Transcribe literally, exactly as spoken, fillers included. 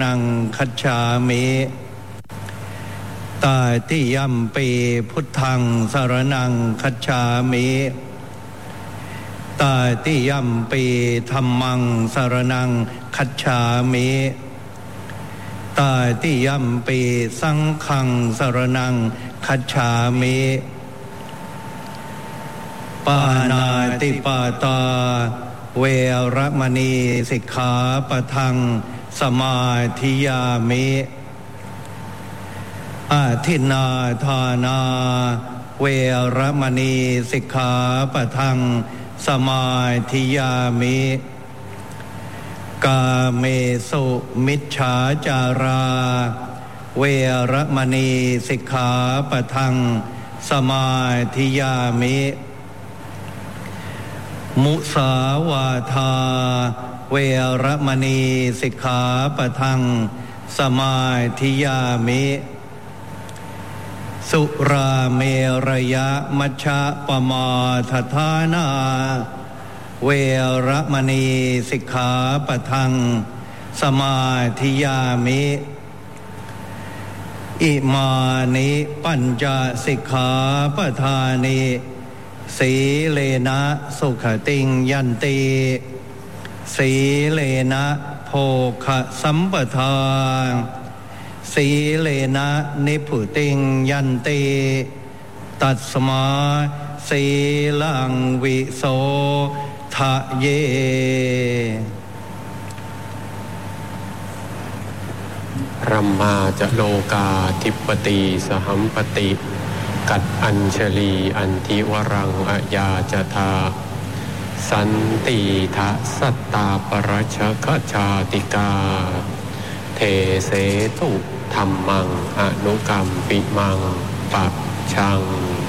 นังคัจฉามิตาติยัมปีพุทธังสรณังคัจฉามิตาติยัมปีธัมมังสรณังคัจฉามิตาติยัมปีสังฆังสรณังคัจฉามิปานาติปาตาเวรมณีสิกขาปะทังสมาธิยามิอาทินนาทานาเวรมณีสิกขาปะทังสมาธิยามิกาเมสุมิจฉาจาราเวรมณีสิกขาปะทังสมาธิยามิมุสาวาทาเวรมณีสิกขาปะทังสมาธิยามิสุราเมรยะมัชฌะปมาทฐานาเวรมณีสิกขาปะทังสมาธิยามิอิมานิปัญจสิกขาปทานิสีเลนะสุขติงยันติสีเลนะโภคสัมปทาสีเลนะนิพุติงยันติตัสมาสีลังวิโสทะเยรัมมาจะโลกาธิปติสหัมปติกัดอัญชลีอันทิวรังอายาจทาสันติทะสัตตาปรัชคชาติกาเทเสตุธัมมังอนุกัมปิมังปัจฉัง